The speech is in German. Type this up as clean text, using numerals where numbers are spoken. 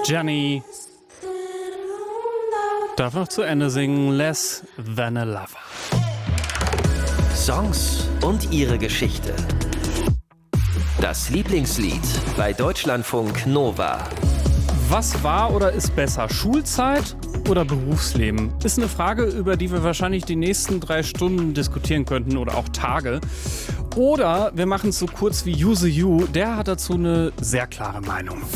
Gianni darf noch zu Ende singen. Less Than a Lover. Songs und ihre Geschichte. Das Lieblingslied bei Deutschlandfunk Nova. Was war oder ist besser? Schulzeit oder Berufsleben? Ist eine Frage, über die wir wahrscheinlich die nächsten 3 Stunden diskutieren könnten oder auch Tage. Oder wir machen es so kurz wie Use You. Der hat dazu eine sehr klare Meinung.